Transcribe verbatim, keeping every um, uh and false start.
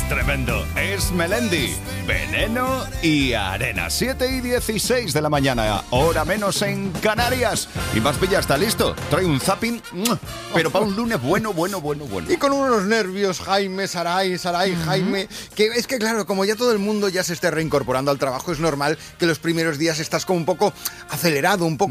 tremendo. Es Melendi, Veneno y Arena. siete y dieciséis de la mañana, hora menos en Canarias. Y más Villa está listo. Trae un zapping, pero para un lunes bueno, bueno, bueno, bueno. Y con unos nervios, Jaime, Saray, Saray, uh-huh. Jaime, que es que claro, como ya todo el mundo ya se esté reincorporando al trabajo, es normal que los primeros días estás como un poco acelerado, un poco